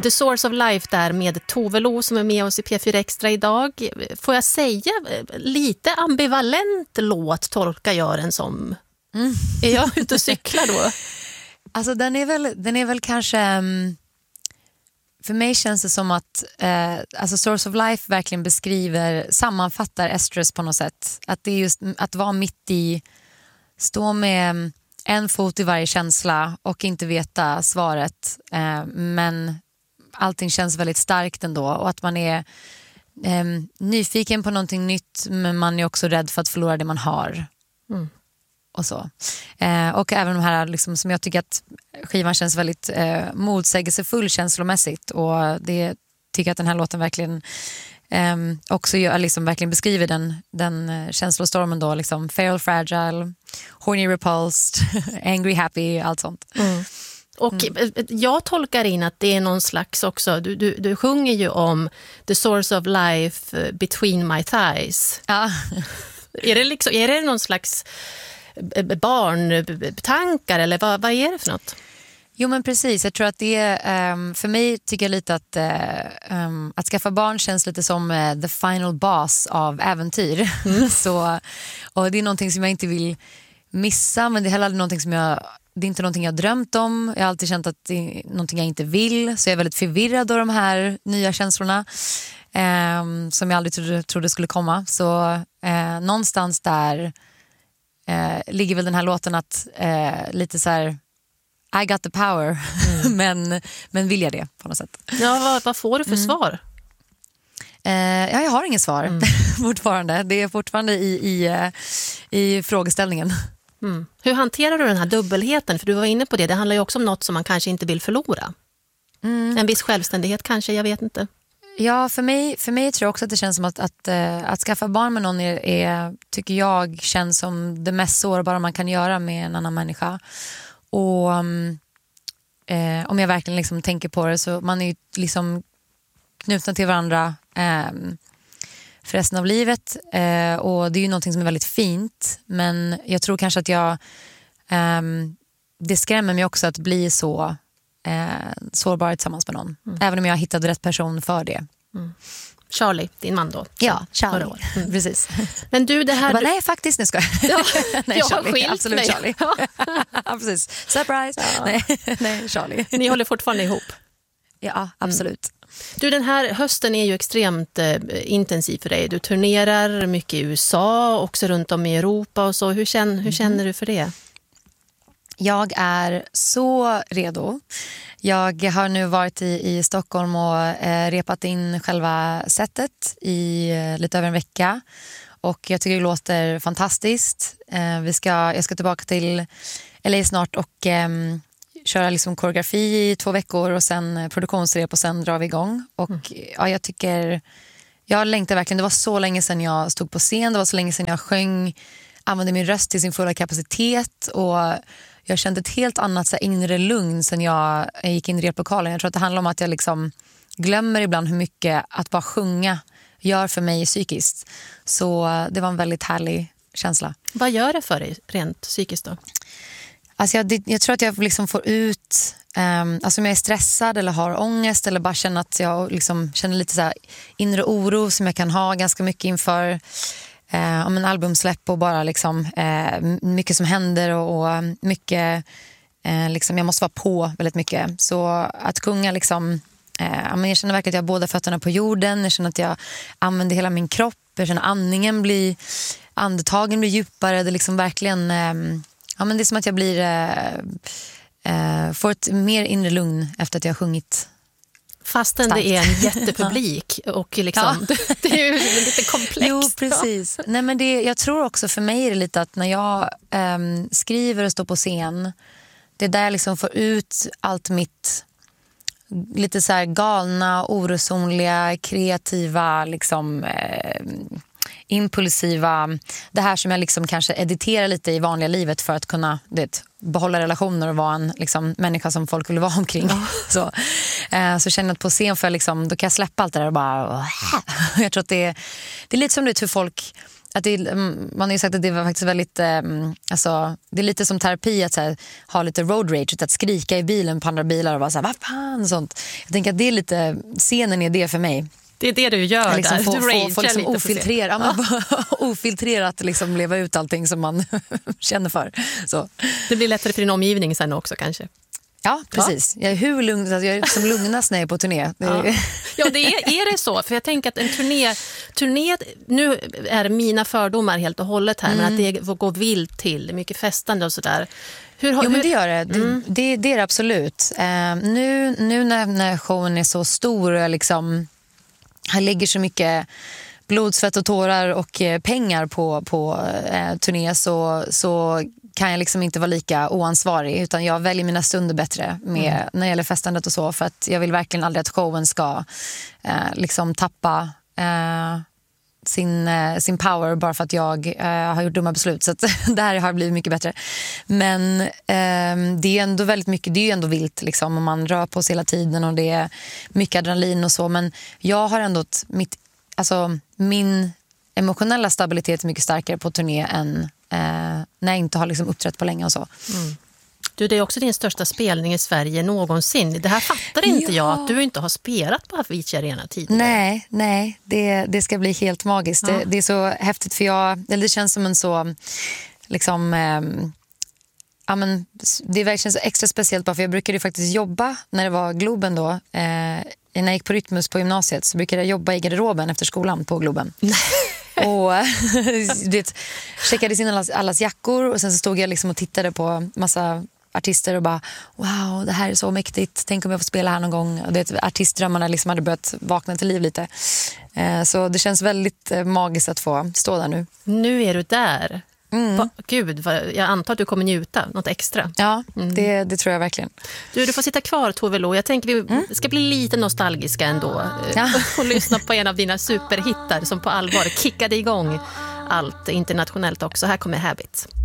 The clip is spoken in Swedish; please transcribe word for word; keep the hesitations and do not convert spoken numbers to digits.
The Source of Life där med Tove Lo som är med oss i P fyra Extra idag. Får jag säga, lite ambivalent låt tolkar jag den som. Mm. Är jag ute och cyklar då? Alltså den är väl, den är väl kanske... Um, för mig känns det som att uh, alltså Source of Life verkligen beskriver, sammanfattar Estrus på något sätt. Att det är just att vara mitt i, stå med en fot i varje känsla och inte veta svaret. Uh, men allting känns väldigt starkt ändå. Och att man är um, nyfiken på någonting nytt, men man är också rädd för att förlora det man har. Mm. Och så. Eh, och även de här liksom, som jag tycker att skivan känns väldigt eh, motsägelsefull känslomässigt, och det tycker jag att den här låten verkligen eh, också gör, liksom, verkligen beskriver den, den eh, känslostormen då, liksom feral fragile, horny repulsed, angry happy, allt sånt. Mm. Och mm. jag tolkar in att det är någon slags också, du, du, du sjunger ju om the source of life between my thighs. Ja. Är det liksom, är det någon slags barntankar eller vad, vad är det för något? Jo men precis, jag tror att det är, um, för mig tycker jag lite att uh, um, att skaffa barn känns lite som uh, the final boss av äventyr. Mm. Så, och det är någonting som jag inte vill missa, men det är heller någonting som jag, det är inte någonting jag drömt om. Jag har alltid känt att det är någonting jag inte vill, så jag är väldigt förvirrad av de här nya känslorna um, som jag aldrig trodde, trodde skulle komma. Så uh, någonstans där Uh, ligger väl den här låten att uh, lite så här I got the power, mm. men, men vill jag det på något sätt. Ja, vad, vad får du för mm. svar? Uh, ja, jag har ingen svar mm. fortfarande. Det är fortfarande i, i, uh, i frågeställningen. Mm. Hur hanterar du den här dubbelheten? För du var inne på det, det handlar ju också om något som man kanske inte vill förlora. Mm. En viss självständighet kanske, jag vet inte. Ja, för mig, för mig tror jag också att det känns som att, att, att, att skaffa barn med någon är, är, tycker jag, känns som det mest sårbara man kan göra med en annan människa. Och eh, om jag verkligen liksom tänker på det, så man är ju liksom knutna till varandra eh, för resten av livet. Eh, och det är ju någonting som är väldigt fint. Men jag tror kanske att jag eh, det skrämmer mig också att bli så Eh, sårbar tillsammans med någon. Mm. Även om jag hittade rätt person för det. Mm. Charlie, din man då. Ja, Charlie. Mm. Precis. Men du, det här... Bara, nej, faktiskt, nu ska jag. Ja, nej, jag Charlie. skilt Absolut, mig. Charlie. Ja, precis. Surprise. Ja. Nej, nej, Charlie. Ni håller fortfarande ihop. Ja, absolut. Mm. Du, den här hösten är ju extremt eh, intensiv för dig. Du turnerar mycket i U S A, också runt om i Europa och så. Hur känner, hur känner mm. du för det? Jag är så redo. Jag har nu varit i, i Stockholm och eh, repat in själva setet i eh, lite över en vecka. Och jag tycker det låter fantastiskt. Eh, vi ska, jag ska tillbaka till L A snart och eh, köra liksom koreografi i två veckor och sen produktionsrep och sen drar vi igång. Och mm. ja, jag tycker, jag längtar verkligen. Det var så länge sedan jag stod på scen, det var så länge sedan jag sjöng, använde min röst till sin fulla kapacitet, och jag kände ett helt annat så här, inre lugn sen jag gick in i replokalen. Jag tror att det handlar om att jag liksom glömmer ibland hur mycket att bara sjunga gör för mig psykiskt. Så det var en väldigt härlig känsla. Vad gör det för dig rent psykiskt då? Alltså jag, jag tror att jag liksom får ut, um, alltså om jag är stressad eller har ångest eller bara känner att jag liksom känner lite så här inre oro som jag kan ha ganska mycket inför Eh, om en albumsläpp och bara liksom eh, mycket som händer och, och mycket eh, liksom, jag måste vara på väldigt mycket, så att sjunga liksom eh, jag känner verkligen att jag har båda fötterna på jorden, jag känner att jag använder hela min kropp, jag känner andningen blir, andetagen blir djupare, det är liksom verkligen eh, ja, men det är som att jag blir eh, eh, får ett mer inre lugn efter att jag har sjungit. Fastän starkt. Det är en jättepublik och liksom, ja. det är ju lite komplext. Jo, precis. Nej, men det, jag tror också för mig är det lite att när jag um, skriver och står på scen, det är där jag liksom får ut allt mitt lite så här galna, orosonliga, kreativa, liksom eh, impulsiva, det här som jag liksom kanske editerar lite i vanliga livet för att kunna det, behålla relationer och vara en liksom, människa som folk vill vara omkring. Ja. Så, eh, så känner jag att på scen för liksom, då kan jag släppa allt det där och bara jag tror att det är, det är lite som det hur folk att det, man har ju sagt att det var faktiskt väldigt, eh, alltså, det är lite som terapi att så här, ha lite road rage, att skrika i bilen på andra bilar och vara så här, vad fan och sånt. Jag tänker att det är lite, scenen är det för mig. Det är det du gör liksom där. Få, du få, få liksom ofiltrera, ja, men, ja. ofiltrerat liksom leva ut allting som man känner för. Så. Det blir lättare för din omgivning sen också kanske. Ja, precis. Ja. Jag är hur lugn, alltså jag är som lugnast när jag är på turné. Det är... Ja, ja det är, är det så. För jag tänker att en turné, turné, nu är mina fördomar helt och hållet här, mm. men att det går vilt till, mycket festande och sådär. Hur, jo, hur... men det gör det. Mm. Det, det, det är det absolut. Uh, nu, nu när, när showen är så stor och liksom, här ligger så mycket blod, svett och tårar och eh, pengar på, på eh, turné så... så kan jag liksom inte vara lika oansvarig, utan jag väljer mina stunder bättre med, mm. när det gäller festandet och så, för att jag vill verkligen aldrig att showen ska eh, liksom tappa eh, sin, eh, sin power bara för att jag eh, har gjort dumma beslut, så att det här har blivit mycket bättre. Men eh, det är ändå väldigt mycket, det är ju ändå vilt liksom, och man rör på sig hela tiden och det är mycket adrenalin och så, men jag har ändå ett, mitt, alltså min emotionella stabilitet är mycket starkare på turné än Eh, när jag inte har liksom uppträtt på länge och så. Mm. Du, det är också din största spelning i Sverige någonsin. Det här fattar inte ja. jag, att du inte har spelat på Avicii Arena tidigare. Nej, nej det, det ska bli helt magiskt. Ja. Det, det är så häftigt för jag, eller det känns som en så liksom, eh, ja, men, det är verkligen så extra speciellt bara för jag brukade ju faktiskt jobba när det var Globen då. Eh, när jag gick på Rytmus på gymnasiet så brukade jag jobba i garderoben efter skolan på Globen. Och det checkade in allas, allas jackor och sen så stod jag liksom och tittade på massa artister och bara wow, det här är så mäktigt, tänk om jag får spela här någon gång. Och det, artistdrömmarna liksom hade börjat vakna till liv lite. Eh, så det känns väldigt eh, magiskt att få stå där nu. Nu är du där. Mm. Va, gud, va, jag antar att du kommer njuta något extra. Ja, mm. det, det tror jag verkligen. Du, du får sitta kvar, Tove Lo. Jag tänker vi mm. ska bli lite nostalgiska ändå. Ja. Och lyssna på en av dina superhittar som på allvar kickade igång allt internationellt också. Här kommer Habit.